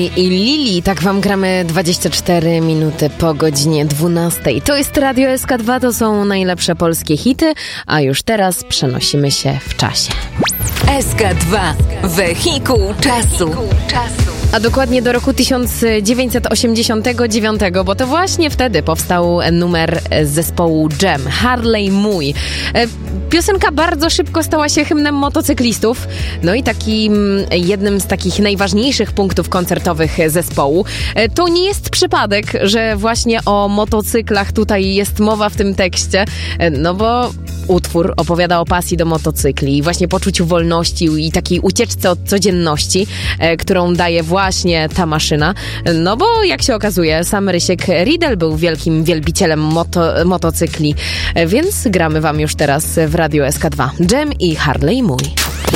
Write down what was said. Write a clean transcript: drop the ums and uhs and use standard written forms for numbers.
I Lili, tak wam gramy 24 minuty po godzinie 12. To jest Radio SK2, to są najlepsze polskie hity, a już teraz przenosimy się w czasie. SK2, wehikuł czasu. A dokładnie do roku 1989, bo to właśnie wtedy powstał numer zespołu Jam, Harley Mój. Piosenka bardzo szybko stała się hymnem motocyklistów, no i jednym z takich najważniejszych punktów koncertowych zespołu. To nie jest przypadek, że właśnie o motocyklach tutaj jest mowa w tym tekście, no bo utwór opowiada o pasji do motocykli i właśnie poczuciu wolności i takiej ucieczce od codzienności, którą daje właśnie ta maszyna. No bo jak się okazuje, sam Rysiek Riedel był wielkim wielbicielem motocykli, więc gramy wam już teraz w Radio SK2. Jam i Harley Mój.